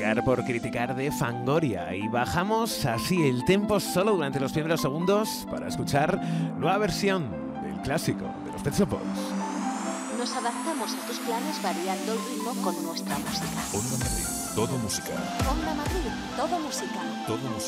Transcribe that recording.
Criticar por criticar de Fangoria. Y bajamos así el tempo solo durante los primeros segundos para escuchar nueva versión del clásico de los Pet Shop Boys. Nos adaptamos a tus planes variando el ritmo con nuestra música. Onda Madrid, todo música. Onda Madrid, todo música. Todo música.